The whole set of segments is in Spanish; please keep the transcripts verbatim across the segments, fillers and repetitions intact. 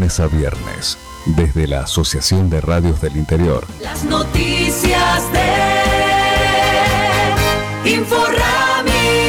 lunes a viernes, desde la Asociación de Radios del Interior. Las noticias de Inforrami.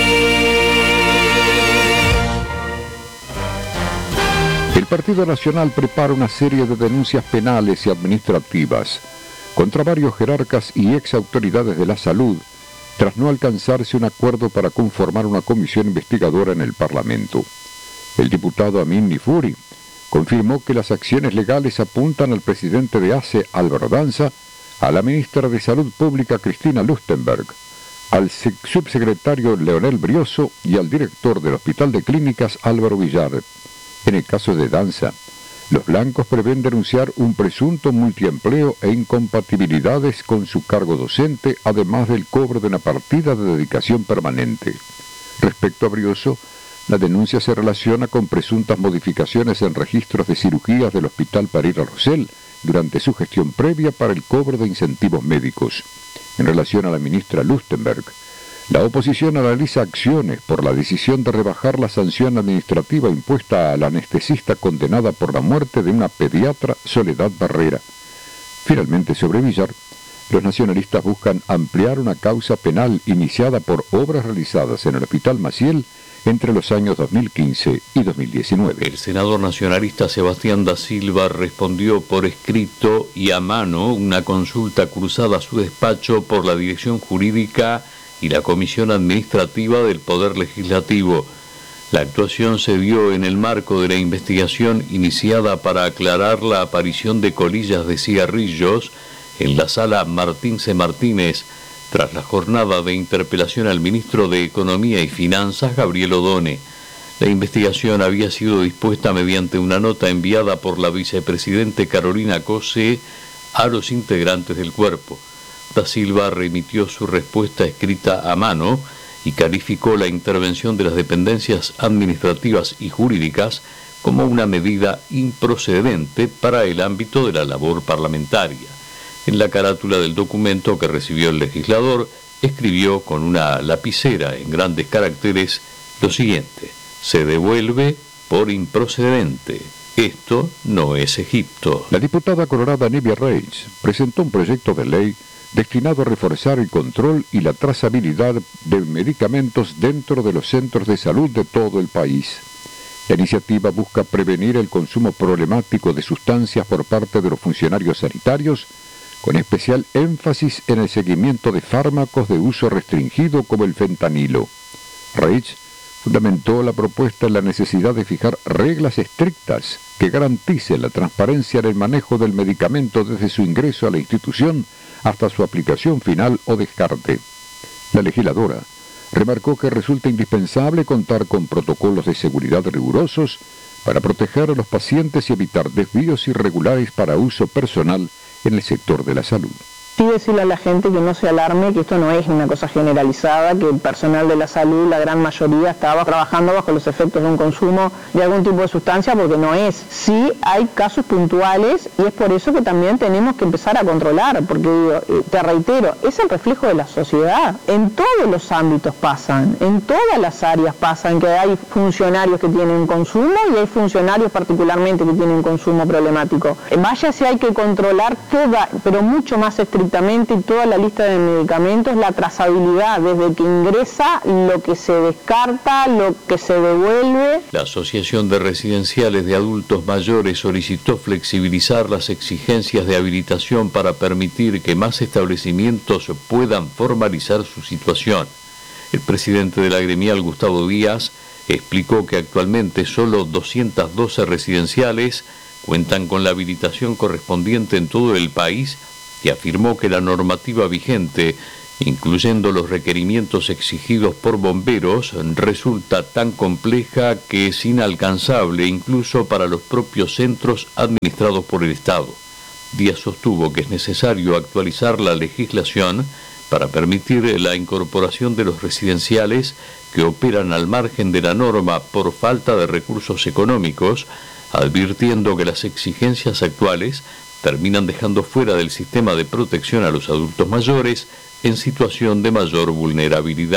El Partido Nacional prepara una serie de denuncias penales y administrativas contra varios jerarcas y ex autoridades de la salud, tras no alcanzarse un acuerdo para conformar una comisión investigadora en el Parlamento. El diputado Amin Nifuri confirmó que las acciones legales apuntan al presidente de A C E, Álvaro Danza, a la ministra de Salud Pública, Cristina Lustenberg, al subsecretario Leonel Brioso y al director del Hospital de Clínicas, Álvaro Villar. En el caso de Danza, los blancos prevén denunciar un presunto multiempleo e incompatibilidades con su cargo docente, además del cobro de una partida de dedicación permanente. Respecto a Brioso, la denuncia se relaciona con presuntas modificaciones en registros de cirugías del Hospital Pereira Rosell durante su gestión previa para el cobro de incentivos médicos. En relación a la ministra Lustenberg, la oposición analiza acciones por la decisión de rebajar la sanción administrativa impuesta a la anestesista condenada por la muerte de una pediatra, Soledad Barrera. Finalmente, sobre Villar, los nacionalistas buscan ampliar una causa penal iniciada por obras realizadas en el Hospital Maciel entre los años dos mil quince y dos mil diecinueve. El senador nacionalista Sebastián da Silva respondió por escrito y a mano una consulta cruzada a su despacho por la Dirección Jurídica y la Comisión Administrativa del Poder Legislativo. La actuación se dio en el marco de la investigación iniciada para aclarar la aparición de colillas de cigarrillos en la sala Martín C. Martínez, tras la jornada de interpelación al ministro de Economía y Finanzas, Gabriel Odone. La investigación había sido dispuesta mediante una nota enviada por la vicepresidente Carolina Cose a los integrantes del cuerpo. Da Silva remitió su respuesta escrita a mano y calificó la intervención de las dependencias administrativas y jurídicas como una medida improcedente para el ámbito de la labor parlamentaria. En la carátula del documento que recibió el legislador, escribió con una lapicera en grandes caracteres lo siguiente: se devuelve por improcedente. Esto no es Egipto. La diputada colorada Nivia Reitz presentó un proyecto de ley destinado a reforzar el control y la trazabilidad de medicamentos dentro de los centros de salud de todo el país. La iniciativa busca prevenir el consumo problemático de sustancias por parte de los funcionarios sanitarios, con especial énfasis en el seguimiento de fármacos de uso restringido como el fentanilo. Reitz fundamentó la propuesta en la necesidad de fijar reglas estrictas que garanticen la transparencia en el manejo del medicamento desde su ingreso a la institución hasta su aplicación final o descarte. La legisladora remarcó que resulta indispensable contar con protocolos de seguridad rigurosos para proteger a los pacientes y evitar desvíos irregulares para uso personal en el sector de la salud. Sí, decirle a la gente que no se alarme, que esto no es una cosa generalizada, que el personal de la salud, la gran mayoría, estaba trabajando bajo los efectos de un consumo de algún tipo de sustancia, porque no es. Sí hay casos puntuales y es por eso que también tenemos que empezar a controlar, porque digo, te reitero, es el reflejo de la sociedad. En todos los ámbitos pasan, en todas las áreas pasan que hay funcionarios que tienen un consumo y hay funcionarios particularmente que tienen un consumo problemático. Vaya si hay que controlar toda, pero mucho más estrictamente, y toda la lista de medicamentos, la trazabilidad desde que ingresa, lo que se descarta, lo que se devuelve. La Asociación de Residenciales de Adultos Mayores solicitó flexibilizar las exigencias de habilitación para permitir que más establecimientos puedan formalizar su situación. El presidente de la gremial, Gustavo Díaz, explicó que actualmente solo doscientas doce residenciales cuentan con la habilitación correspondiente en todo el país, y afirmó que la normativa vigente, incluyendo los requerimientos exigidos por bomberos, resulta tan compleja que es inalcanzable incluso para los propios centros administrados por el Estado. Díaz sostuvo que es necesario actualizar la legislación para permitir la incorporación de los residenciales que operan al margen de la norma por falta de recursos económicos, advirtiendo que las exigencias actuales terminan dejando fuera del sistema de protección a los adultos mayores en situación de mayor vulnerabilidad.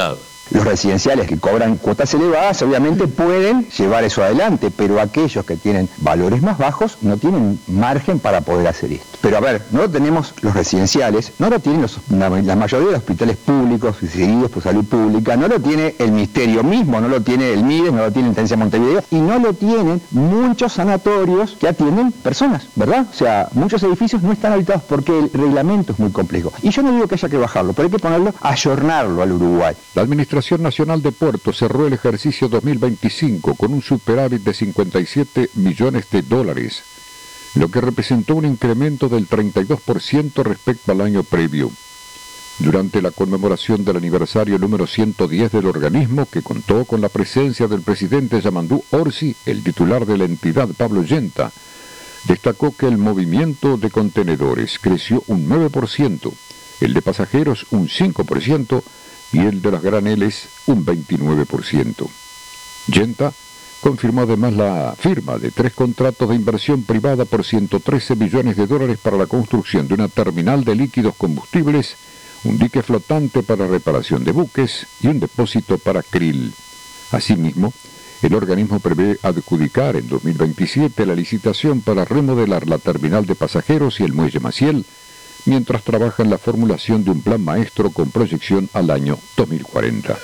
Los residenciales que cobran cuotas elevadas obviamente pueden llevar eso adelante, pero aquellos que tienen valores más bajos no tienen margen para poder hacer esto. Pero a ver, no lo tenemos los residenciales, no lo tienen los, la, la mayoría de los hospitales públicos seguidos por salud pública, no lo tiene el Ministerio mismo, no lo tiene el MIDES, no lo tiene Intendencia de Montevideo, y no lo tienen muchos sanatorios que atienden personas, ¿verdad? O sea, muchos edificios no están habitados porque el reglamento es muy complejo. Y yo no digo que haya que bajarlo, pero hay que ponerlo, ayornarlo al Uruguay. La Administración Nacional de Puertos cerró el ejercicio dos mil veinticinco con un superávit de cincuenta y siete millones de dólares, lo que representó un incremento del treinta y dos por ciento respecto al año previo. Durante la conmemoración del aniversario número ciento diez del organismo, que contó con la presencia del presidente Yamandú Orsi, el titular de la entidad Pablo Yenta, destacó que el movimiento de contenedores creció un nueve por ciento, el de pasajeros un cinco por ciento y el de los graneles un veintinueve por ciento. Yenta confirmó además la firma de tres contratos de inversión privada por ciento trece millones de dólares para la construcción de una terminal de líquidos combustibles, un dique flotante para reparación de buques y un depósito para krill. Asimismo, el organismo prevé adjudicar en dos mil veintisiete la licitación para remodelar la terminal de pasajeros y el muelle Maciel, mientras trabaja en la formulación de un plan maestro con proyección al año dos mil cuarenta.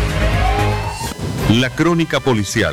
La crónica policial.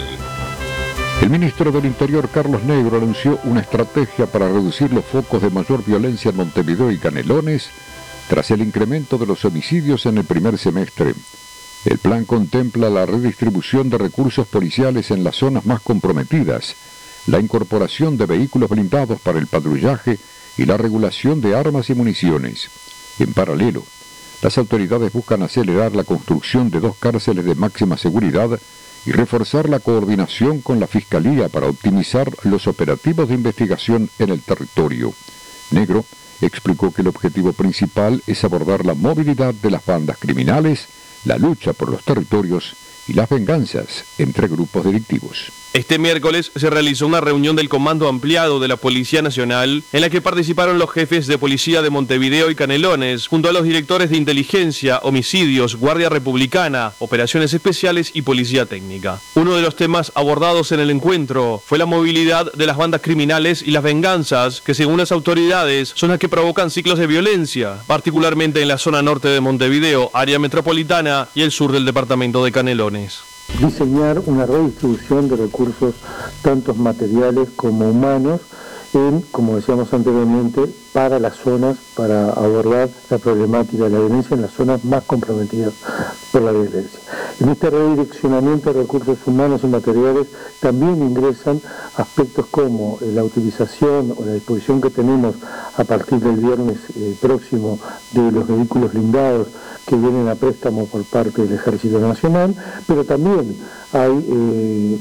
El ministro del Interior, Carlos Negro, anunció una estrategia para reducir los focos de mayor violencia en Montevideo y Canelones tras el incremento de los homicidios en el primer semestre. El plan contempla la redistribución de recursos policiales en las zonas más comprometidas, la incorporación de vehículos blindados para el patrullaje y la regulación de armas y municiones. En paralelo, las autoridades buscan acelerar la construcción de dos cárceles de máxima seguridad y reforzar la coordinación con la Fiscalía para optimizar los operativos de investigación en el territorio. Negro explicó que el objetivo principal es abordar la movilidad de las bandas criminales, la lucha por los territorios y las venganzas entre grupos delictivos. Este miércoles se realizó una reunión del Comando Ampliado de la Policía Nacional en la que participaron los jefes de policía de Montevideo y Canelones, junto a los directores de inteligencia, homicidios, Guardia Republicana, operaciones especiales y policía técnica. Uno de los temas abordados en el encuentro fue la movilidad de las bandas criminales y las venganzas, que según las autoridades son las que provocan ciclos de violencia, particularmente en la zona norte de Montevideo, área metropolitana y el sur del departamento de Canelones. Diseñar una redistribución de recursos, tanto materiales como humanos, en, como decíamos anteriormente, para las zonas, para abordar la problemática de la violencia en las zonas más comprometidas por la violencia. En este redireccionamiento de recursos humanos y materiales también ingresan aspectos como la utilización o la disposición que tenemos a partir del viernes eh, próximo de los vehículos blindados que vienen a préstamo por parte del Ejército Nacional, pero también hay eh,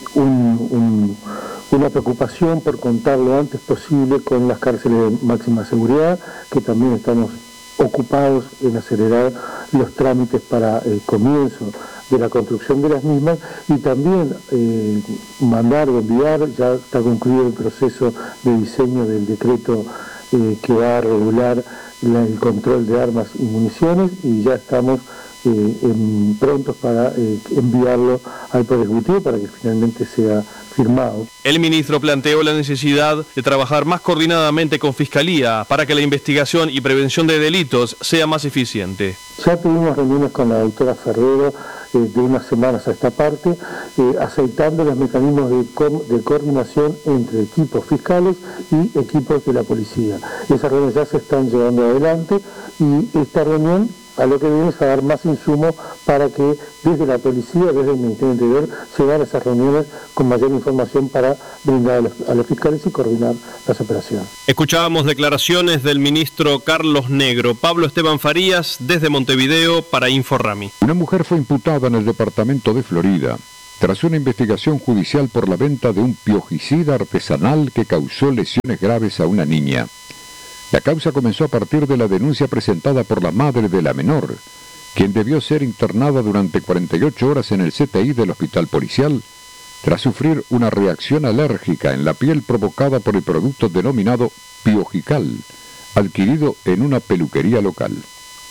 un, un, una preocupación por contar lo antes posible con las cárceles de máxima seguridad, que también estamos ocupados en acelerar los trámites para el comienzo de la construcción de las mismas y también eh, mandar o enviar, ya está concluido el proceso de diseño del decreto eh, que va a regular la, el control de armas y municiones y ya estamos eh, en, prontos para eh, enviarlo al Poder Ejecutivo para que finalmente sea firmado. El ministro planteó la necesidad de trabajar más coordinadamente con Fiscalía para que la investigación y prevención de delitos sea más eficiente. Ya tuvimos reuniones con la doctora Ferrero eh, de unas semanas a esta parte, eh, aceitando los mecanismos de, co de coordinación entre equipos fiscales y equipos de la policía. Esas reuniones ya se están llevando adelante y esta reunión a lo que viene es a dar más insumos para que desde la policía, desde el Ministerio del Interior, se hagan esas reuniones con mayor información para brindar a los, a los fiscales y coordinar las operaciones. Escuchábamos declaraciones del ministro Carlos Negro. Pablo Esteban Farías, desde Montevideo, para InfoRami. Una mujer fue imputada en el departamento de Florida tras una investigación judicial por la venta de un piojicida artesanal que causó lesiones graves a una niña. La causa comenzó a partir de la denuncia presentada por la madre de la menor, quien debió ser internada durante cuarenta y ocho horas en el C T I del hospital policial, tras sufrir una reacción alérgica en la piel provocada por el producto denominado Piojical, adquirido en una peluquería local.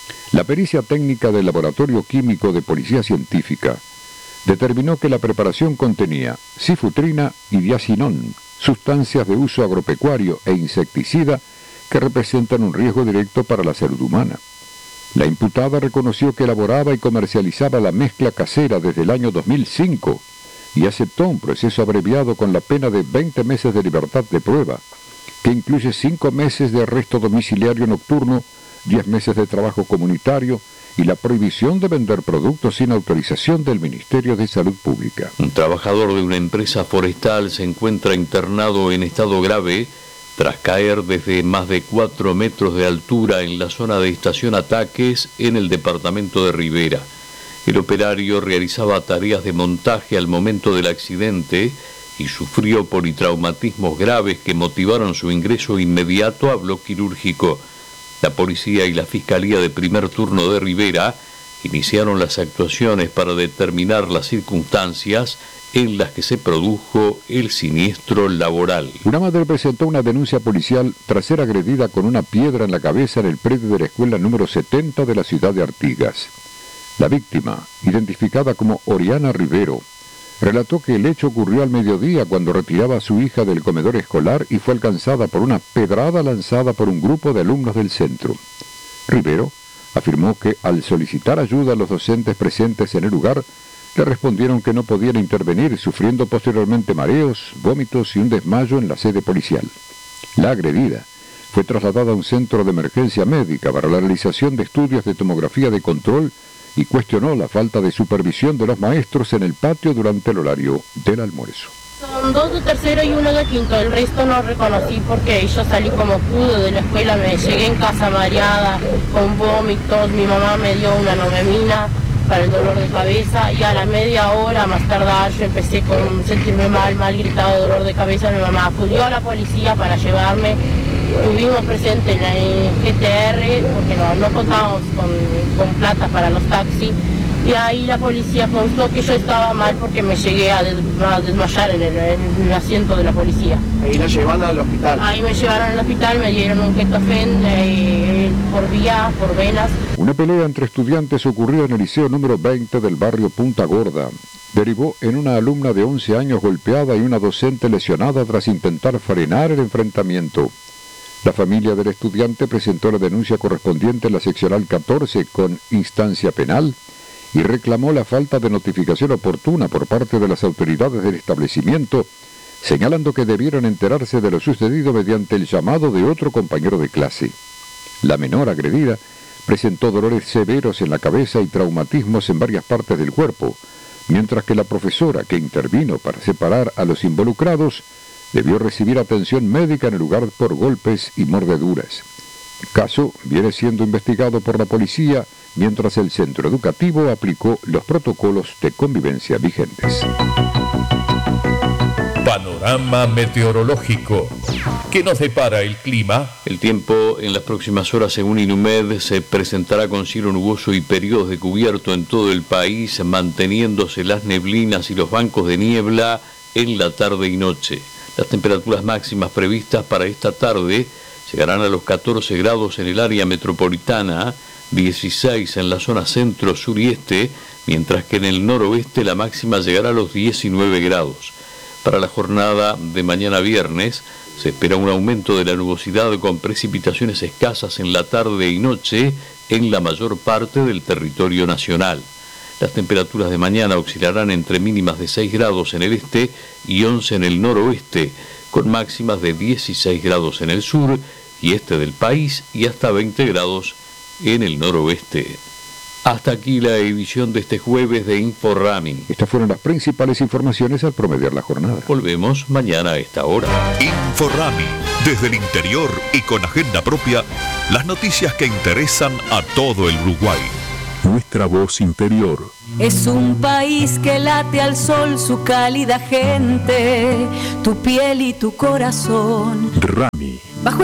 La pericia técnica del Laboratorio Químico de Policía Científica determinó que la preparación contenía cifutrina y diacinón, sustancias de uso agropecuario e insecticida que representan un riesgo directo para la salud humana. La imputada reconoció que elaboraba y comercializaba la mezcla casera desde el año dos mil cinco y aceptó un proceso abreviado con la pena de veinte meses de libertad de prueba, que incluye cinco meses de arresto domiciliario nocturno, diez meses de trabajo comunitario y la prohibición de vender productos sin autorización del Ministerio de Salud Pública. Un trabajador de una empresa forestal se encuentra internado en estado grave tras caer desde más de cuatro metros de altura en la zona de Estación Ataques en el departamento de Rivera. El operario realizaba tareas de montaje al momento del accidente y sufrió politraumatismos graves que motivaron su ingreso inmediato a bloque quirúrgico. La policía y la Fiscalía de Primer Turno de Rivera iniciaron las actuaciones para determinar las circunstancias en las que se produjo el siniestro laboral. Una madre presentó una denuncia policial tras ser agredida con una piedra en la cabeza en el predio de la escuela número setenta de la ciudad de Artigas. La víctima, identificada como Oriana Rivero, relató que el hecho ocurrió al mediodía cuando retiraba a su hija del comedor escolar y fue alcanzada por una pedrada lanzada por un grupo de alumnos del centro. Rivero afirmó que al solicitar ayuda a los docentes presentes en el lugar, le respondieron que no podían intervenir, sufriendo posteriormente mareos, vómitos y un desmayo en la sede policial. La agredida fue trasladada a un centro de emergencia médica para la realización de estudios de tomografía de control y cuestionó la falta de supervisión de los maestros en el patio durante el horario del almuerzo. Son dos de tercero y uno de quinto, el resto no reconocí porque yo salí como pude de la escuela, me llegué en casa mareada, con vómitos, mi mamá me dio una novemina para el dolor de cabeza y a la media hora más tardar yo empecé con sentirme mal, mal gritado, dolor de cabeza. Mi mamá acudió a la policía para llevarme, tuvimos presente en el G T R porque no, no contábamos con, con plata para los taxis y ahí la policía constó que yo estaba mal porque me llegué a, des, a desmayar en el, en el asiento de la policía. ¿Ahí la llevaron al hospital? Ahí me llevaron al hospital, me dieron un ketofen eh, por vía, por venas. Una pelea entre estudiantes ocurrió en el liceo número veinte del barrio Punta Gorda. Derivó en una alumna de once años golpeada y una docente lesionada tras intentar frenar el enfrentamiento. La familia del estudiante presentó la denuncia correspondiente en la seccional catorce con instancia penal y reclamó la falta de notificación oportuna por parte de las autoridades del establecimiento, señalando que debieron enterarse de lo sucedido mediante el llamado de otro compañero de clase. La menor agredida presentó dolores severos en la cabeza y traumatismos en varias partes del cuerpo, mientras que la profesora que intervino para separar a los involucrados debió recibir atención médica en el lugar por golpes y mordeduras. El caso viene siendo investigado por la policía mientras el centro educativo aplicó los protocolos de convivencia vigentes. Panorama meteorológico. ¿Qué nos depara el clima? El tiempo en las próximas horas, según Inumed, se presentará con cielo nuboso y periodos de cubierto en todo el país, manteniéndose las neblinas y los bancos de niebla en la tarde y noche. Las temperaturas máximas previstas para esta tarde llegarán a los catorce grados en el área metropolitana, dieciséis en la zona centro, sur y este, mientras que en el noroeste la máxima llegará a los diecinueve grados. Para la jornada de mañana viernes se espera un aumento de la nubosidad con precipitaciones escasas en la tarde y noche en la mayor parte del territorio nacional. Las temperaturas de mañana oscilarán entre mínimas de seis grados en el este y once en el noroeste, con máximas de dieciséis grados en el sur y este del país y hasta veinte grados en el noroeste. Hasta aquí la edición de este jueves de InfoRami. Estas fueron las principales informaciones al promediar la jornada. Volvemos mañana a esta hora. InfoRami, desde el interior y con agenda propia, las noticias que interesan a todo el Uruguay. Nuestra voz interior. Es un país que late al sol su cálida gente, tu piel y tu corazón. Rami. Bajo